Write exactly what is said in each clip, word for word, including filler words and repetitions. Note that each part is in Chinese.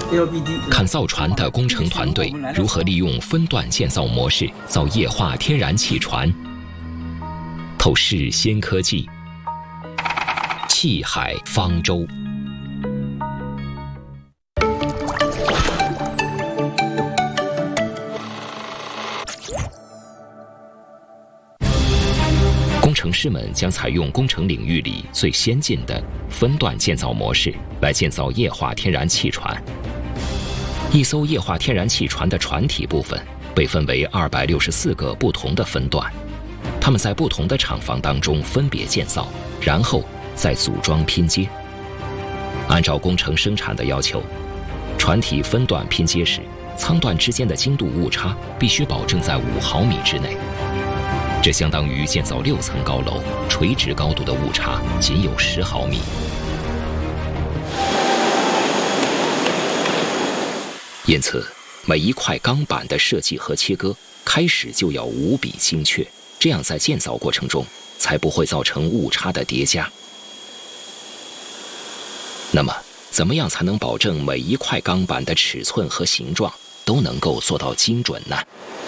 看造船的工程团队如何利用分段建造模式造液化天然气船。透视新科技，气海方舟。工程师们将采用工程领域里最先进的分段建造模式来建造液化天然气船。一艘液化天然气船的船体部分被分为二百六十四个不同的分段，它们在不同的厂房当中分别建造，然后再组装拼接。按照工程生产的要求，船体分段拼接时，舱段之间的精度误差必须保证在五毫米之内。这相当于建造六层高楼，垂直高度的误差仅有十毫米。因此，每一块钢板的设计和切割开始就要无比精确，这样在建造过程中才不会造成误差的叠加。那么，怎么样才能保证每一块钢板的尺寸和形状都能够做到精准呢？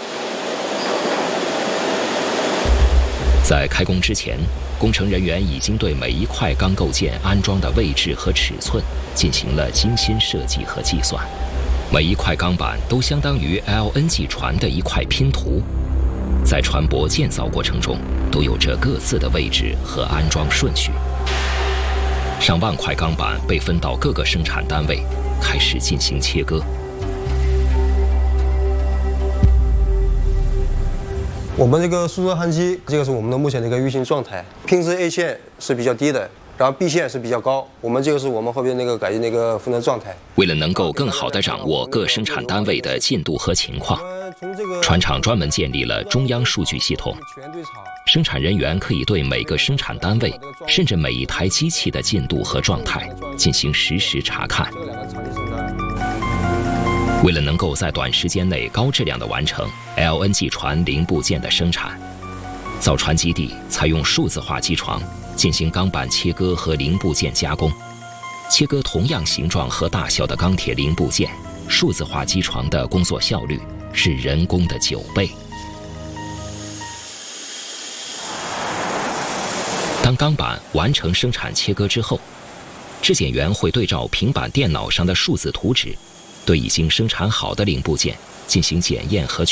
在开工之前，工程人员已经对每一块钢构件安装的位置和尺寸进行了精心设计和计算。每一块钢板都相当于 L N G 船的一块拼图，在船舶建造过程中都有着各自的位置和安装顺序。上万块钢板被分到各个生产单位，开始进行切割。 我们这个输出焊机，这个是我们的目前的一个运行状态。平时 A 线是比较低的，然后 B 线是比较高。我们这个是我们后边那个改进那个分的状态。 为了能够更好地掌握各生产单位的进度和情况，船厂专门建立了中央数据系统。生产人员可以对每个生产单位，甚至每一台机器的进度和状态进行实时查看。为了能够在短时间内高质量地完成 L N G 船零部件的生产，造船基地采用数字化机床进行钢板切割和零部件加工。切割同样形状和大小的钢铁零部件，数字化机床的工作效率是人工的九倍。当钢板完成生产切割之后，质检员会对照平板电脑上的数字图纸，对已经生产好的零部件进行检验和